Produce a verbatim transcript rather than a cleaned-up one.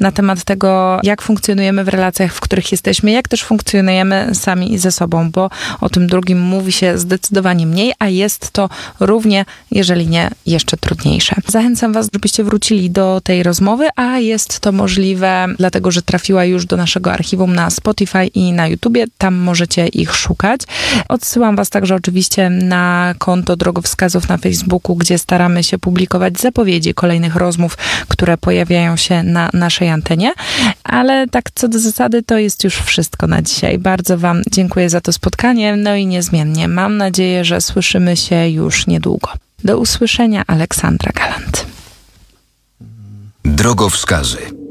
na temat tego, jak funkcjonujemy w relacjach, w których jesteśmy, jak też funkcjonujemy sami ze sobą, bo o tym drugim mówi się zdecydowanie mniej, a jest to równie, jeżeli nie jeszcze trudniejsze. Zachęcam was, żebyście wrócili do tej rozmowy, a jest to możliwe, dlatego że trafiła już do naszego archiwum na Spotify i na YouTubie. Tam możecie ich szukać. Odsyłam was także oczywiście na konto Drogowskazów na Facebooku, gdzie staramy się publikować zapowiedzi kolejnych rozmów, które pojawiają się na naszej antenie. Ale tak co do zasady, to jest już wszystko na dzisiaj. Bardzo wam dziękuję za to spotkanie, no i niezmiennie mam nadzieję, że słyszymy się już niedługo. Do usłyszenia, Aleksandra Galant. Drogowskazy.